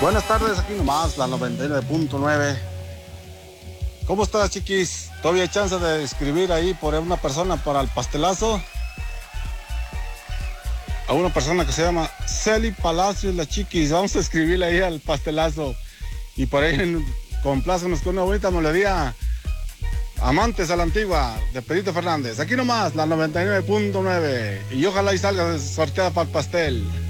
Buenas tardes, aquí nomás, la 99.9. ¿Cómo estás, chiquis? ¿Todavía hay chance de escribir ahí por una persona para el pastelazo? A una persona que se llama Celi Palacios, la chiquis. Vamos a escribirle ahí al pastelazo. Y por ahí complácenos con una bonita melodía. Amantes a la antigua, de Pedrito Fernández. Aquí nomás, la 99.9. Y ojalá y salga sorteada para el pastel.